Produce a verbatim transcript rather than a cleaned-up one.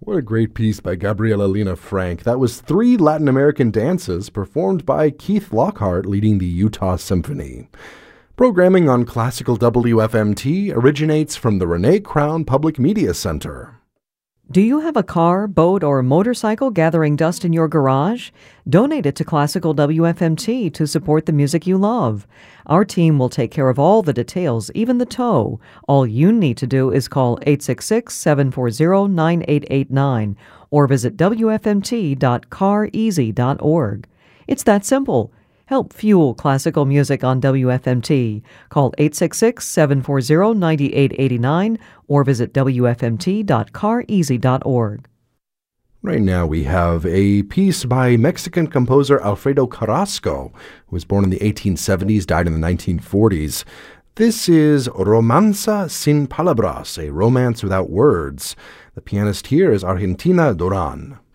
What a great piece by Gabriela Lena Frank. That was three Latin American dances performed by Keith Lockhart leading the Utah Symphony. Programming on Classical W F M T originates from the Renee Crown Public Media Center. Do you have a car, boat, or motorcycle gathering dust in your garage? Donate it to Classical W F M T to support the music you love. Our team will take care of all the details, even the tow. All you need to do is call eight six six, seven four zero, nine eight eight nine or visit w f m t dot car easy dot org. It's that simple. Help fuel classical music on W F M T. Call eight six six, seven four zero, nine eight eight nine or visit w f m t dot car easy dot org. Right now we have a piece by Mexican composer Alfredo Carrasco, who was born in the eighteen seventies, died in the nineteen forties. This is Romanza sin palabras, a romance without words. The pianist here is Argentina Duran.